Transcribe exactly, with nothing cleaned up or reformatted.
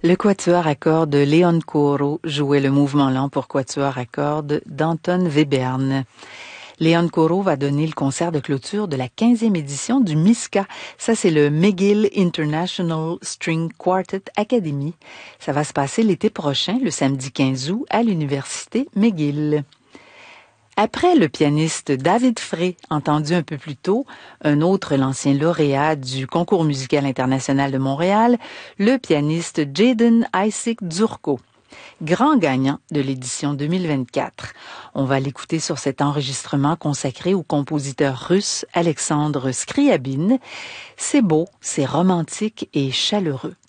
Le quatuor à cordes Leon Coro jouait le mouvement lent pour quatuor à cordes d'Anton Webern. Leon Coro va donner le concert de clôture de la quinzième édition du MISCA. Ça, c'est le McGill International String Quartet Academy. Ça va se passer l'été prochain, le samedi quinze août, à l'université McGill. Après le pianiste David Frey, entendu un peu plus tôt, un autre l'ancien lauréat du Concours musical international de Montréal, le pianiste Jaden Isaac Dzurko, grand gagnant de l'édition deux mille vingt-quatre. On va l'écouter sur cet enregistrement consacré au compositeur russe Alexandre Scriabine. C'est beau, c'est romantique et chaleureux.